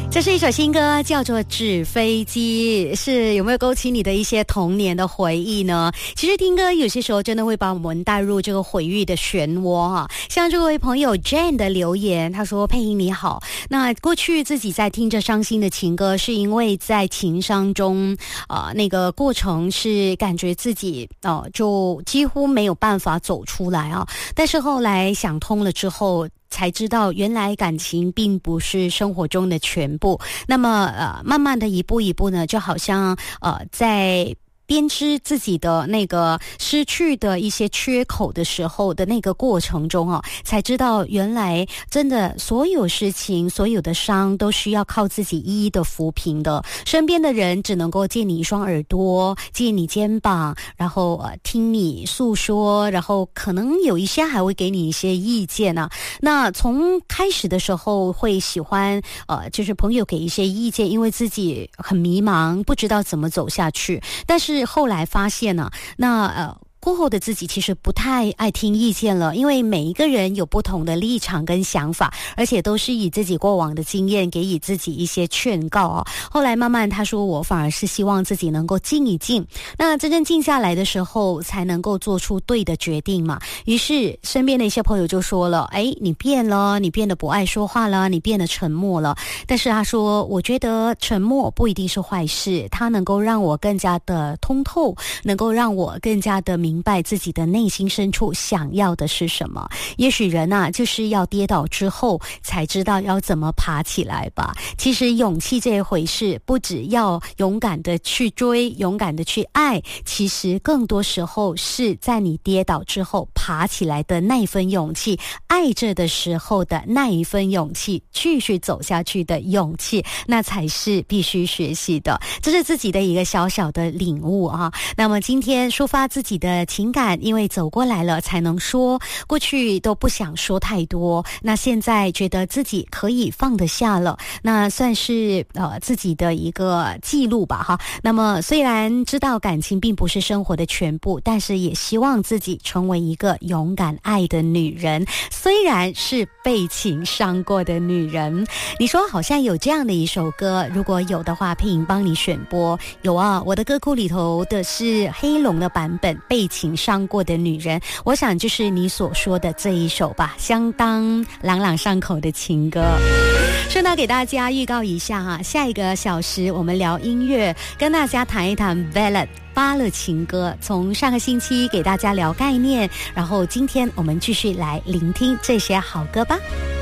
这是一首新歌，叫做《纸飞机》，是有没有勾起你的一些童年的回忆呢？其实听歌有些时候真的会把我们带入这个回忆的漩涡哈。像这位朋友 Jane 的留言，他说：“佩莹你好，那过去自己在听着伤心的情歌，是因为在情伤中，那个过程是感觉自己就几乎没有办法走出来啊。但是后来想通了之后。”才知道原来感情并不是生活中的全部，那么慢慢的一步一步呢，就好像在编织自己的那个失去的一些缺口的时候的那个过程中才知道原来真的所有事情所有的伤都需要靠自己一一的抚平的，身边的人只能够借你一双耳朵，借你肩膀，然后听你诉说，然后可能有一些还会给你一些意见啊。那从开始的时候会喜欢就是朋友给一些意见，因为自己很迷茫，不知道怎么走下去，但是后来发现呢，过后的自己其实不太爱听意见了，因为每一个人有不同的立场跟想法，而且都是以自己过往的经验给予自己一些劝告后来慢慢他说我反而是希望自己能够静一静，那真正静下来的时候才能够做出对的决定嘛。于是身边的一些朋友就说了，你变了，你变得不爱说话了，你变得沉默了。但是他说我觉得沉默不一定是坏事，它能够让我更加的通透，能够让我更加的明白自己的内心深处想要的是什么。也许人就是要跌倒之后才知道要怎么爬起来吧。其实勇气这一回事，不只要勇敢的去追，勇敢的去爱，其实更多时候是在你跌倒之后爬起来的那一份勇气，爱着的时候的那一份勇气，继续走下去的勇气，那才是必须学习的。这是自己的一个小小的领悟啊。那么今天抒发自己的情感，因为走过来了才能说，过去都不想说太多，那现在觉得自己可以放得下了，那算是自己的一个记录吧哈。那么虽然知道感情并不是生活的全部，但是也希望自己成为一个勇敢爱的女人，虽然是被情伤过的女人。你说好像有这样的一首歌，如果有的话佩莹帮你选播。有啊，我的歌库里头的是黑龙的版本，被情伤过的女人，我想就是你所说的这一首吧，相当朗朗上口的情歌。顺道给大家预告一下下一个小时我们聊音乐，跟大家谈一谈 Ballad 芭乐情歌。从上个星期给大家聊概念，然后今天我们继续来聆听这些好歌吧。